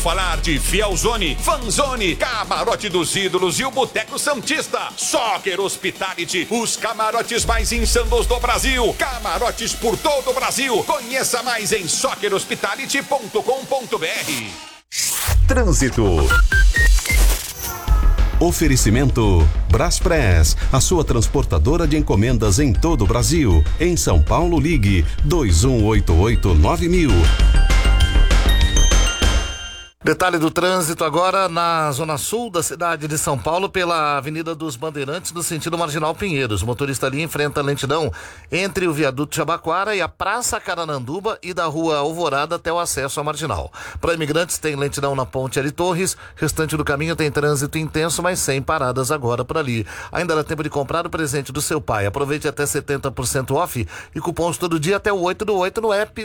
Falar de Fielzone, Fanzone, Camarote dos Ídolos e o Boteco Santista. Soccer Hospitality, os camarotes mais insanos do Brasil. Camarotes por todo o Brasil. Conheça mais em soccerhospitality.com.br. Trânsito. Oferecimento Braspress, a sua transportadora de encomendas em todo o Brasil. Em São Paulo, ligue 2188-9000. Detalhe do trânsito agora na zona sul da cidade de São Paulo, pela Avenida dos Bandeirantes, no sentido Marginal Pinheiros. O motorista ali enfrenta a lentidão entre o viaduto Jabaquara e a Praça Carananduba e da Rua Alvorada até o acesso à Marginal. Para imigrantes tem lentidão na Ponte Ari Torres, restante do caminho tem trânsito intenso, mas sem paradas agora por ali. Ainda dá tempo de comprar o presente do seu pai. Aproveite até 70% off e cupons todo dia até o 8/8 no app